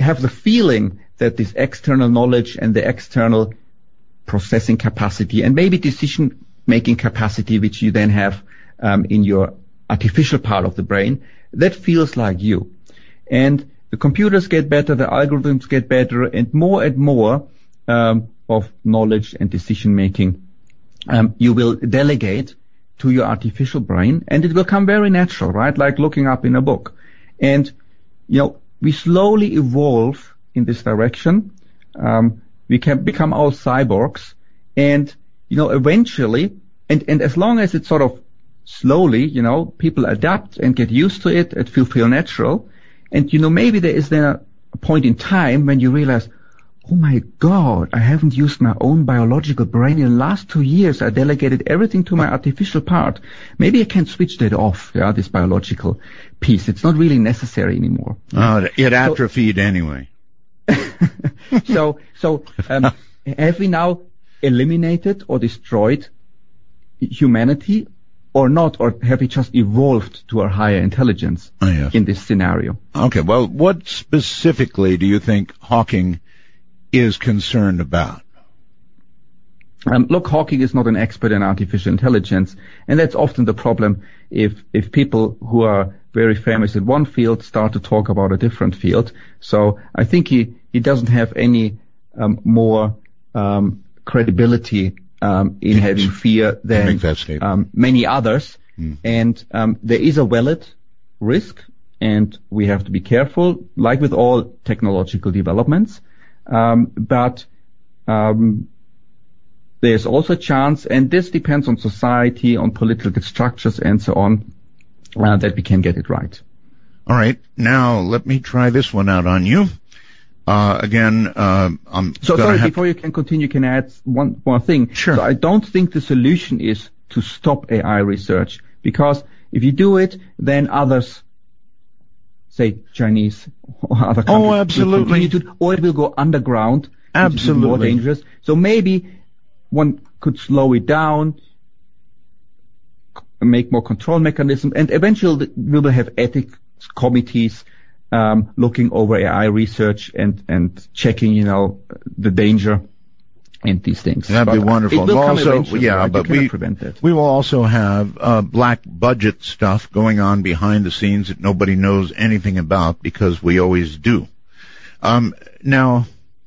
have the feeling that this external knowledge and the external processing capacity and maybe decision-making capacity, which you then have in your artificial part of the brain, that feels like you. And the computers get better, the algorithms get better, and more of knowledge and decision-making you will delegate to your artificial brain, and it will come very natural, right? Like looking up in a book. And, we slowly evolve in this direction. We can become all cyborgs, and, eventually, and as long as it's sort of slowly, people adapt and get used to it, it feel natural. And, maybe there is then a point in time when you realize, oh my God, I haven't used my own biological brain in the last 2 years. I delegated everything to my artificial part. Maybe I can switch that off, this biological piece. It's not really necessary anymore. It atrophied anyway. So, have we now eliminated or destroyed humanity or not? Or have we just evolved to a higher intelligence in this scenario? Okay, well, what specifically do you think Hawking is concerned about? Look, Hawking is not an expert in artificial intelligence, and that's often the problem if people who are very famous in one field start to talk about a different field. So I think he doesn't have any more credibility in having fear than many others. And there is a valid risk, and we have to be careful, like with all technological developments. But there's also a chance, and this depends on society, on political structures, and so on, that we can get it right. All right. Now, let me try this one out on you. Before you can continue, can I add one more thing? Sure. So I don't think the solution is to stop AI research, because if you do it, then others, say Chinese or other countries, absolutely, or it will go underground, absolutely, which is more dangerous. So maybe one could slow it down, make more control mechanisms, and eventually we will have ethics committees looking over AI research and checking, the danger and these things. That'd be wonderful. It will come also, right? but we prevent that. We will also have black budget stuff going on behind the scenes that nobody knows anything about, because we always do. Now,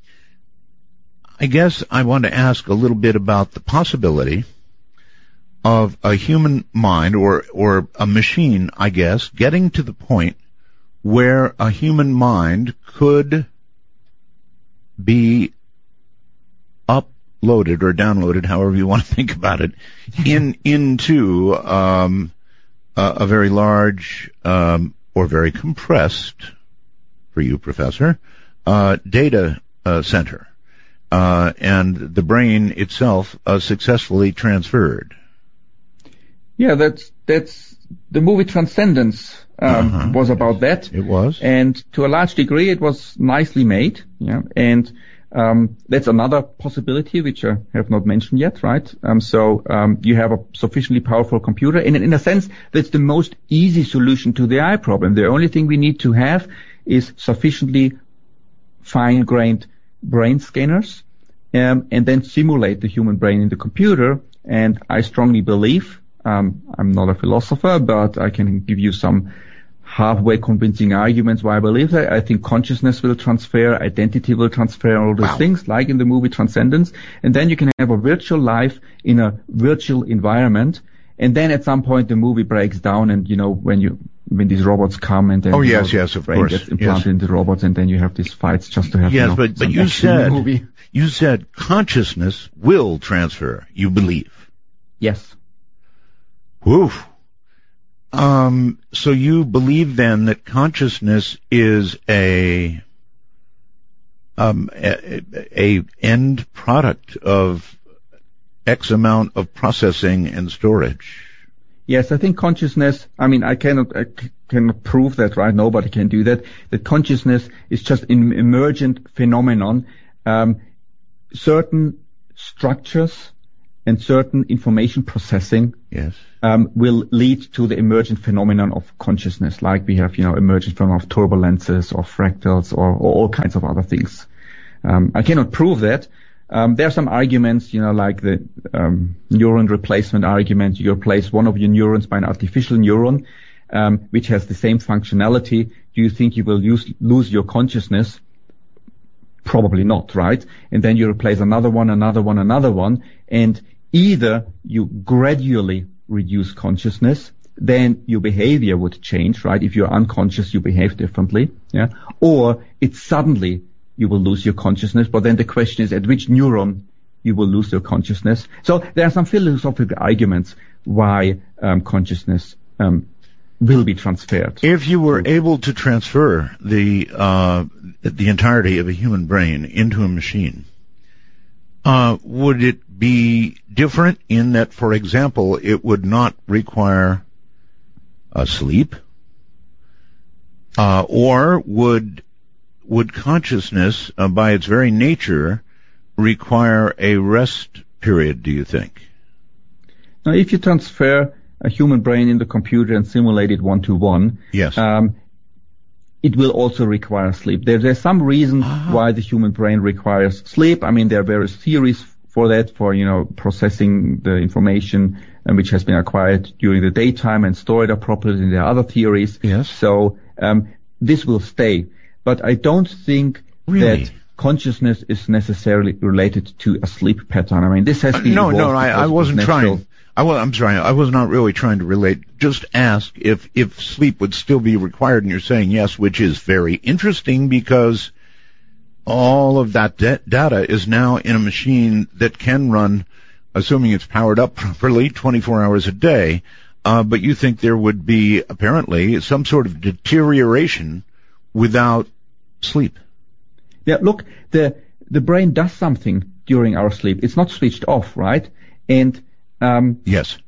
I guess I want to ask a little bit about the possibility of a human mind or a machine, I guess, getting to the point where a human mind could be uploaded or downloaded, however you want to think about it, into a very large or very compressed, for you, Professor, data center, and the brain itself successfully transferred. Yeah, that's the movie Transcendence was about that. It was. And to a large degree, it was nicely made. Yeah. And that's another possibility which I have not mentioned yet, right? So you have a sufficiently powerful computer. And in a sense, that's the most easy solution to the AI problem. The only thing we need to have is sufficiently fine-grained brain scanners, and then simulate the human brain in the computer. And I strongly believe, I'm not a philosopher, but I can give you some halfway convincing arguments why I believe that. I think consciousness will transfer, identity will transfer, all those things, like in the movie Transcendence. And then you can have a virtual life in a virtual environment. And then at some point the movie breaks down, and when these robots come, and then of brain course, gets implanted into robots, and then you have these fights just to have but you said consciousness will transfer, you believe. Yes. Woof. So you believe then that consciousness is a end product of X amount of processing and storage. Yes, I think consciousness, I cannot prove that, right? Nobody can do that. That consciousness is just an emergent phenomenon. Certain structures and certain information processing Yes. will lead to the emergent phenomenon of consciousness, like we have, emergent phenomenon of turbulences or fractals or all kinds of other things. I cannot prove that. There are some arguments, like the neuron replacement argument. You replace one of your neurons by an artificial neuron, which has the same functionality. Do you think you will lose your consciousness? Probably not, right? And then you replace another one, and either you gradually reduce consciousness, then your behavior would change, right? If you're unconscious, you behave differently, yeah? Or it's suddenly you will lose your consciousness, but then the question is at which neuron you will lose your consciousness. So there are some philosophical arguments why consciousness will be transferred. If you were able to transfer the entirety of a human brain into a machine, would it be different in that, for example, it would not require sleep, or would consciousness, by its very nature, require a rest period, do you think? Now, if you transfer a human brain in the computer and simulate it one-to-one, yes, it will also require sleep. There's some reason why the human brain requires sleep. I mean, there are various theories for that, for, processing the information which has been acquired during the daytime and store it appropriately. And there are other theories. Yes. So, this will stay. But I don't think that consciousness is necessarily related to a sleep pattern. I mean, this has been I wasn't trying. I'm sorry, I was not really trying to relate. Just ask if sleep would still be required, and you're saying yes, which is very interesting because all of that data is now in a machine that can run, assuming it's powered up properly, 24 hours a day. But you think there would be apparently some sort of deterioration without sleep. Yeah, look, the brain does something during our sleep. It's not switched off, right? And yes.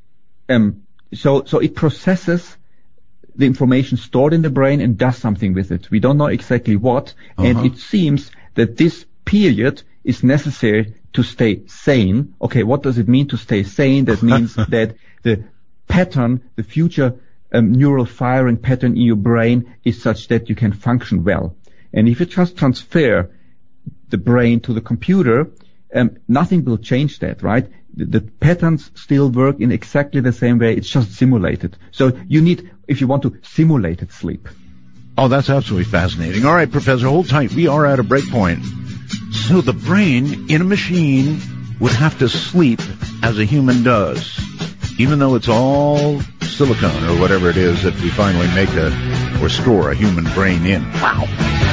So it processes the information stored in the brain and does something with it. We don't know exactly what, and it seems that this period is necessary to stay sane. Okay, what does it mean to stay sane? That means that the pattern, the future neural firing pattern in your brain is such that you can function well. And if you just transfer the brain to the computer, nothing will change that, right? The patterns still work in exactly the same way. It's just simulated. So you need, if you want to, simulated sleep. Oh, that's absolutely fascinating. All right, Professor, hold tight. We are at a break point. So the brain in a machine would have to sleep as a human does, even though it's all silicone or whatever it is that we finally make or store a human brain in. Wow.